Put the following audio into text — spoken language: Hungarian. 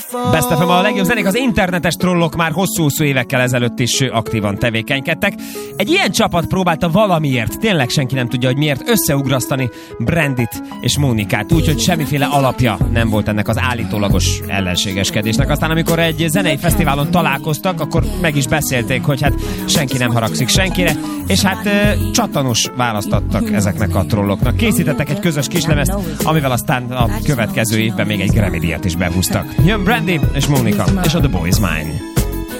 Best FM a legjobb zenék, az internetes trollok már hosszú-hosszú évekkel ezelőtt is aktívan tevékenykedtek. Egy ilyen csapat próbálta valamiért, tényleg senki nem tudja, hogy miért, összeugrasztani Brandit és Mónikát, úgyhogy semmiféle alapja nem volt ennek az állítólagos ellenségeskedésnek. Aztán amikor egy zenei fesztiválon találkoztak, akkor meg is beszélték, hogy hát senki nem haragszik senkire, és hát csattanós választattak ezeknek a trolloknak. Készítettek egy közös kislemezt, amivel aztán a következő évben még egy Grammy-díjat is behúztak. Jön Brandy és Mónika, és a The Boy Is Mine.